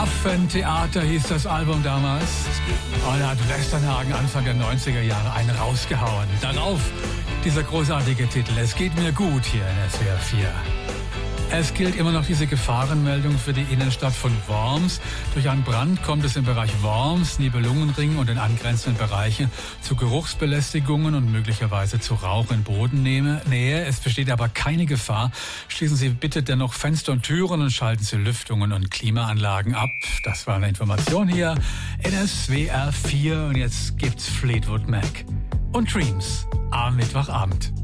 Affentheater hieß das Album damals. Und da hat Westernhagen Anfang der 90er Jahre einen rausgehauen. Darauf dieser großartige Titel. Es geht mir gut hier in SWR 4. Es gilt immer noch diese Gefahrenmeldung für die Innenstadt von Worms. Durch einen Brand kommt es im Bereich Worms, Nibelungenring und in angrenzenden Bereichen zu Geruchsbelästigungen und möglicherweise zu Rauch in Bodennähe. Es besteht aber keine Gefahr. Schließen Sie bitte dennoch Fenster und Türen und schalten Sie Lüftungen und Klimaanlagen ab. Das war eine Information hier in SWR 4. Und jetzt gibt's Fleetwood Mac und Dreams am Mittwochabend.